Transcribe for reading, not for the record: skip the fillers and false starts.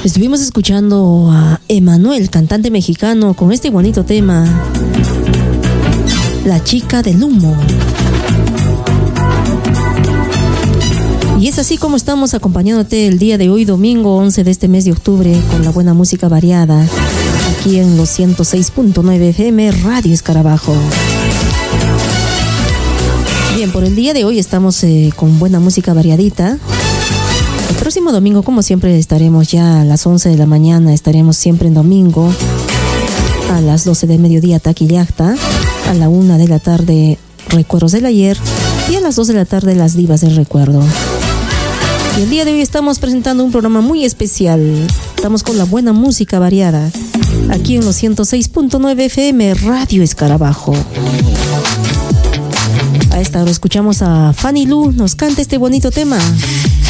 Estuvimos escuchando a Emanuel, cantante mexicano, con este bonito tema, La chica del humo. Y es así como estamos acompañándote el día de hoy, domingo 11 de este mes de octubre, con la buena música variada, aquí en los 106.9 FM Radio Escarabajo. Bien, por el día de hoy estamos con buena música variadita. El próximo domingo, como siempre, estaremos ya a las 11 de la mañana, estaremos siempre en domingo, a las 12 de mediodía Taquillacta, a la 1 de la tarde Recuerdos del Ayer y a las 2 de la tarde Las Divas del Recuerdo. Y el día de hoy estamos presentando un programa muy especial. Estamos con la buena música variada, aquí en los 106.9 FM Radio Escarabajo. A esta hora escuchamos a Fanny Lu, nos canta este bonito tema,